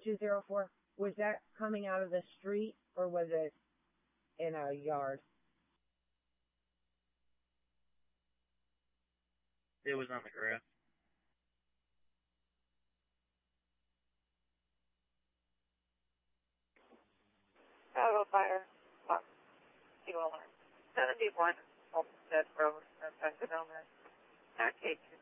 204, was that coming out of the street or was it in a yard? It was on the grass. Chicago Fire, fuel alarm. 71 Olmsted Road, Pennsylvania. Package